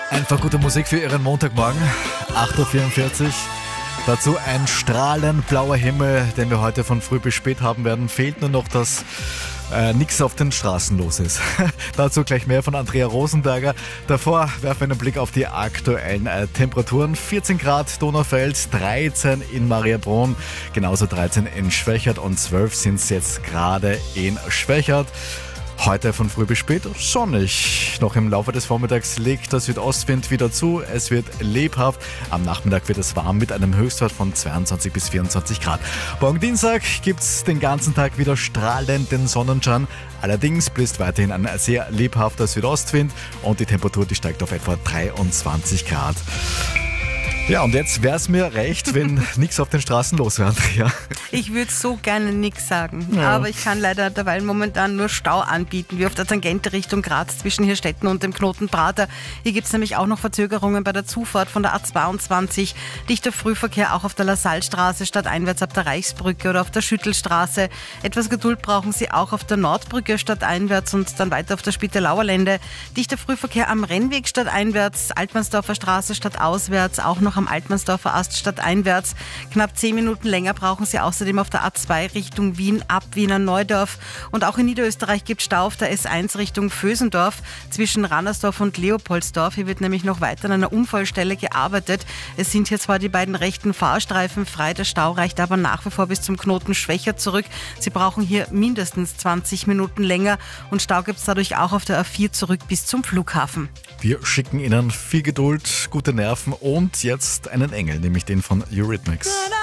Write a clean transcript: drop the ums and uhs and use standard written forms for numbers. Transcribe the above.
Einfach gute Musik für Ihren Montagmorgen, 8.44 Uhr. Dazu ein strahlend blauer Himmel, den wir heute von früh bis spät haben werden. Fehlt nur noch, dass nichts auf den Straßen los ist. Dazu gleich mehr von Andrea Rosenberger. Davor werfen wir einen Blick auf die aktuellen Temperaturen. 14 Grad Donaufeld, 13 in Mariabrunn, genauso 13 in Schwächert und 12 sind es jetzt gerade in Schwächert. Heute von früh bis spät sonnig. Noch im Laufe des Vormittags legt der Südostwind wieder zu. Es wird lebhaft. Am Nachmittag wird es warm mit einem Höchstwert von 22 bis 24 Grad. Morgen Dienstag gibt es den ganzen Tag wieder strahlenden Sonnenschein. Allerdings bläst weiterhin ein sehr lebhafter Südostwind und die Temperatur die steigt auf etwa 23 Grad. Ja, und jetzt wäre es mir recht, wenn nichts auf den Straßen los wäre, Andrea. Ich würde so gerne nichts sagen, Ja. aber ich kann leider derweil momentan nur Stau anbieten, wie auf der Tangente Richtung Graz zwischen Hirstetten und dem Knoten Prater. Hier gibt es nämlich auch noch Verzögerungen bei der Zufahrt von der A22. Dichter Frühverkehr auch auf der Lassallestraße stadteinwärts ab der Reichsbrücke oder auf der Schüttelstraße. Etwas Geduld brauchen Sie auch auf der Nordbrücke stadteinwärts und dann weiter auf der Spittelauer Lände. Dichter Frühverkehr am Rennweg stadteinwärts, Altmannsdorfer Straße stadtauswärts, auch noch am Altmannsdorfer Ast stadteinwärts. Knapp 10 Minuten länger brauchen Sie außerdem auf der A2 Richtung Wien ab Wiener Neudorf. Und auch in Niederösterreich gibt es Stau auf der S1 Richtung Vösendorf zwischen Rannersdorf und Leopoldsdorf. Hier wird nämlich noch weiter an einer Unfallstelle gearbeitet. Es sind hier zwar die beiden rechten Fahrstreifen frei, der Stau reicht aber nach wie vor bis zum Knoten Schwächert zurück. Sie brauchen hier mindestens 20 Minuten länger und Stau gibt es dadurch auch auf der A4 zurück bis zum Flughafen. Wir schicken Ihnen viel Geduld, gute Nerven und jetzt einen Engel, nämlich den von Eurythmics.